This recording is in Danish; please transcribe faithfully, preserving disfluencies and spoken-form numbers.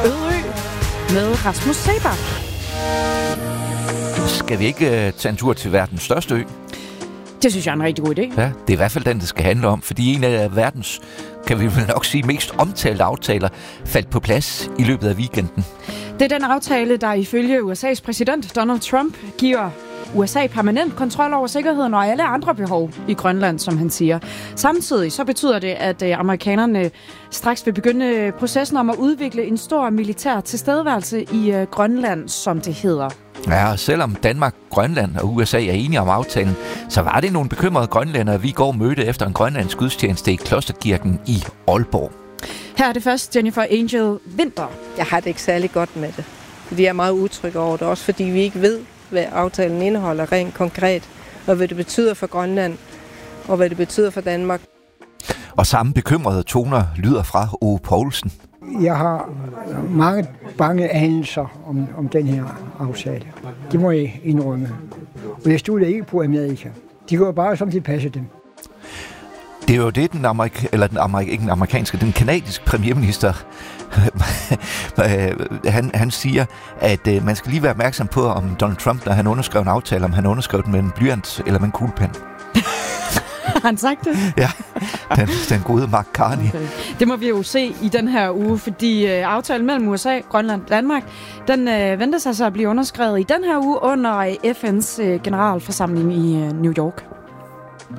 Øde Ø med Rasmus Seebach. Skal vi ikke uh, tage en tur til verdens største ø? Det synes jeg er en rigtig god idé. Ja, det er i hvert fald den, det skal handle om, fordi en af verdens, kan vi vel nok sige, mest omtalte aftaler faldt på plads i løbet af weekenden. Det er den aftale, der ifølge U S A's præsident Donald Trump giver U S A permanent kontrol over sikkerheden og alle andre behov i Grønland, som han siger. Samtidig så betyder det, at amerikanerne straks vil begynde processen om at udvikle en stor militær tilstedeværelse i Grønland, som det hedder. Ja, og selvom Danmark, Grønland og U S A er enige om aftalen, så var det nogle bekymrede grønlændere, vi går mødte efter en grønlandsk gudstjeneste i Klosterkirken i Aalborg. Her er det først Jennifer Angel Vinter. Jeg har det ikke særlig godt med det, fordi jeg er meget utryg over det, også fordi vi ikke ved, hvad aftalen indeholder rent konkret, og hvad det betyder for Grønland, og hvad det betyder for Danmark. Og samme bekymrede toner lyder fra Åge Poulsen. Jeg har mange bange anelser om, om den her aftale. Det må jeg indrømme. Og jeg stoler ikke på Amerika. De går bare, som de passer dem. Det er jo det, den, amerik- eller den, amerik- ikke den amerikanske, den kanadiske premierminister, han, han siger, at uh, man skal lige være opmærksom på, om Donald Trump, når han underskrev en aftale, om han underskrev den med en blyant eller med en kuglepen. Har han sagt det? Ja, den, den gode Mark Carney. Okay. Det må vi jo se i den her uge, fordi øh, aftalen mellem U S A, Grønland og Danmark, den øh, venter sig så at blive underskrevet i den her uge under øh, F N's øh, generalforsamling i øh, New York.